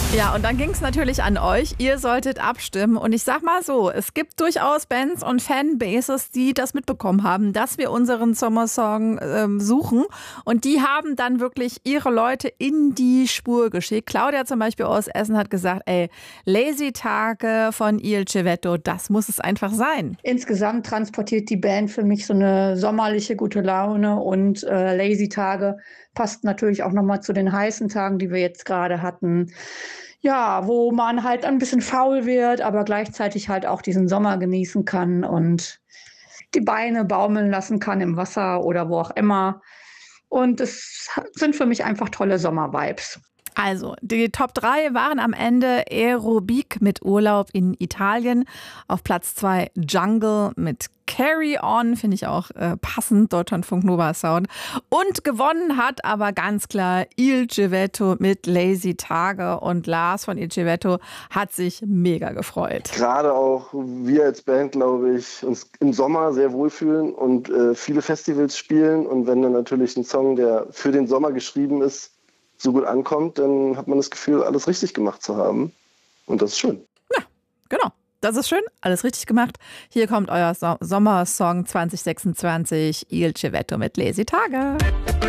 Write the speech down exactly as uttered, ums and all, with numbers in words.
Ja, und dann ging es natürlich an euch. Ihr solltet abstimmen. Und ich sag mal so, es gibt durchaus Bands und Fanbases, die das mitbekommen haben, dass wir unseren Sommersong ähm, suchen. Und die haben dann wirklich ihre Leute in die Spur geschickt. Claudia zum Beispiel aus Essen hat gesagt, ey, Lazy Tage von Il Civetto, das muss es einfach sein. Insgesamt transportiert die Band für mich so eine sommerliche gute Laune und äh, Lazy Tage passt natürlich auch nochmal zu den heißen Tagen, die wir jetzt gerade hatten. Ja, wo man halt ein bisschen faul wird, aber gleichzeitig halt auch diesen Sommer genießen kann und die Beine baumeln lassen kann im Wasser oder wo auch immer. Und es sind für mich einfach tolle Sommer-Vibes. Also, die Top drei waren am Ende Aerobic mit Urlaub in Italien. Auf Platz zwei Jungle mit Carry On, finde ich auch äh, passend, Deutschlandfunk Nova Sound. Und gewonnen hat aber ganz klar Il Civetto mit Lazy Tage. Und Lars von Il Civetto hat sich mega gefreut. Gerade auch wir als Band, glaube ich, uns im Sommer sehr wohlfühlen und äh, viele Festivals spielen. Und wenn dann natürlich ein Song, der für den Sommer geschrieben ist, so gut ankommt, dann hat man das Gefühl, alles richtig gemacht zu haben. Und das ist schön. Ja, genau. Das ist schön. Alles richtig gemacht. Hier kommt euer so- Sommersong zwanzig sechsundzwanzig, Il Civetto mit Lazy Tage.